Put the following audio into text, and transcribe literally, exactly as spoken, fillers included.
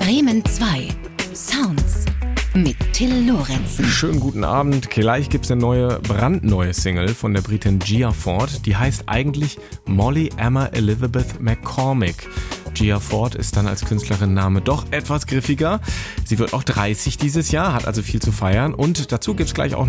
Bremen zwei. Sounds mit Till Lorenzen. Schönen guten Abend. Gleich gibt's eine neue, brandneue Single von der Britin Gia Ford. Die heißt eigentlich Molly Emma Elizabeth McCormick. Gia Ford ist dann als Künstlerinnenname doch etwas griffiger. Sie wird auch dreißig dieses Jahr, hat also viel zu feiern. Und dazu gibt's gleich auch